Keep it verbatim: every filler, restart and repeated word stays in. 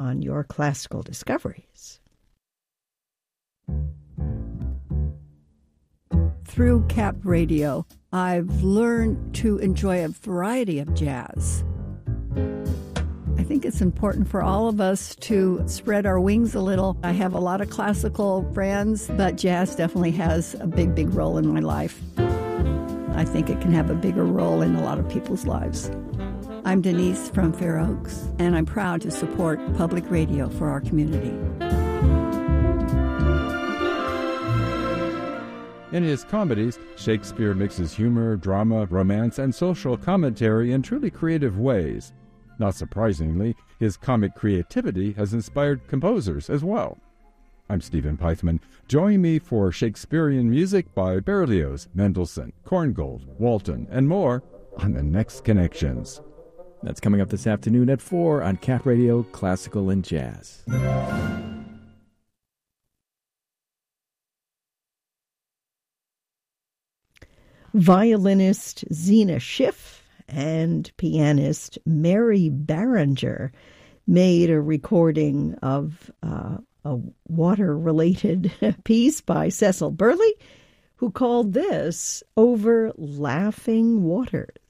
on your classical discoveries. Through Cap Radio, I've learned to enjoy a variety of jazz. I think it's important for all of us to spread our wings a little. I have a lot of classical friends, but jazz definitely has a big, big role in my life. I think it can have a bigger role in a lot of people's lives. I'm Denise from Fair Oaks, and I'm proud to support public radio for our community. In his comedies, Shakespeare mixes humor, drama, romance, and social commentary in truly creative ways. Not surprisingly, his comic creativity has inspired composers as well. I'm Stephen Pythman. Join me for Shakespearean music by Berlioz, Mendelssohn, Korngold, Walton, and more on The Next Connections. That's coming up this afternoon at four on Cap Radio Classical and Jazz. Violinist Zena Schiff and pianist Mary Barringer made a recording of uh, a water-related piece by Cecil Burley, who called this Over Laughing Waters.